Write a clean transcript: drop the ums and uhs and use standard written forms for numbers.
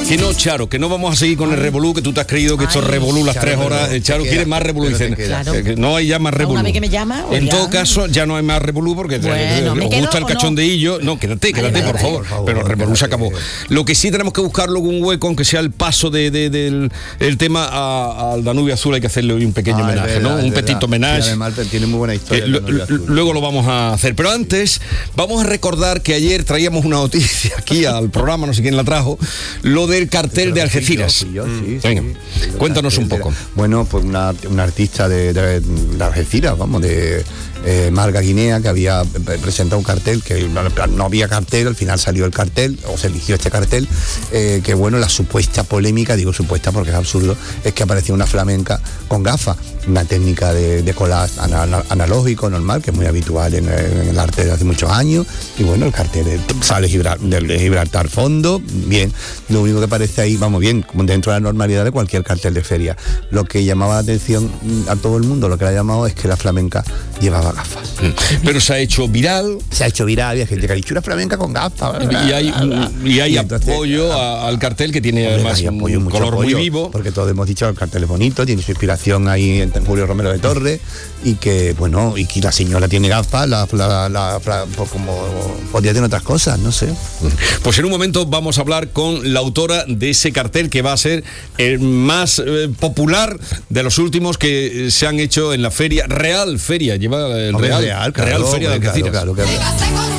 Que no, Charo, que no vamos a seguir con el revolú, que tú te has creído que esto es revolú las 3 horas. Charo quiere más revolú. Claro. No hay ya más revolú. Una vez que me llama, en ya... todo caso, ya no hay más revolú porque bueno, os gusta el cachondeillo. No, quédate, por favor. Pero el revolú se acabó. Lo que sí tenemos que buscar luego un hueco, aunque sea el paso del tema al Danubio Azul, hay que hacerle hoy un pequeño homenaje, verdad, ¿no? Un petito homenaje. Además, tiene muy buena historia. Luego lo vamos a hacer. Pero antes, vamos a recordar que ayer traíamos una noticia aquí al programa, no sé quién la trajo, lo del cartel de Algeciras. Venga, cuéntanos un poco. Bueno, pues una artista de Algeciras, vamos, de Marga Guinea, que había presentado un cartel, que no había cartel, al final salió el cartel, o se eligió este cartel, que bueno, la supuesta polémica, digo supuesta porque es absurdo, es que aparecía una flamenca con gafas, una técnica de collage analógico, normal, que es muy habitual en el arte de hace muchos años, y bueno, el cartel sale de Gibraltar fondo, bien, lo único que aparece ahí, vamos bien, dentro de la normalidad de cualquier cartel de feria. Lo que llamaba la atención a todo el mundo, lo que le ha llamado es que la flamenca llevaba gafas. Pero se ha hecho viral. Hay gente que ha dicho una flamenca con gafas. Y hay apoyo al cartel, que tiene además un color muy vivo. Porque todos hemos dicho que el cartel es bonito, tiene su inspiración ahí en Julio Romero de Torres, y que, bueno, y que la señora tiene gafas, pues como podría tener otras cosas, no sé. Pues en un momento vamos a hablar con la autora de ese cartel, que va a ser el más popular de los últimos que se han hecho en la feria, Real Feria, lleva el Real Feria de Algeciras. Claro.